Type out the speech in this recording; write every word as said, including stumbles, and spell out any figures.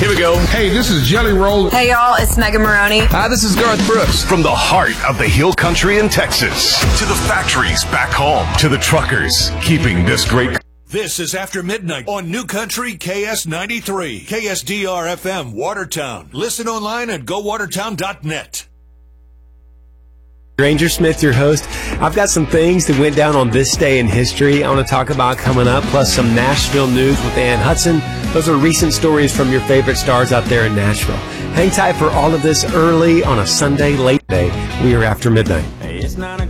Here we go. Hey, this is Jelly Roll. Hey, y'all, it's Megan Maroney. Hi, this is Garth Brooks. From the heart of the Hill Country in Texas to the factories back home to the truckers keeping this great. This is After Midnight on New Country K S ninety-three, K S D R F M, Watertown. Listen online at go watertown dot net. Granger Smith, your host. I've got some things that went down on this day in history I want to talk about coming up, plus some Nashville news with Ann Hudson. Those are recent stories from your favorite stars out there in Nashville. Hang tight for all of this early on a Sunday late day. We are After Midnight. Hey, it's nine o'clock.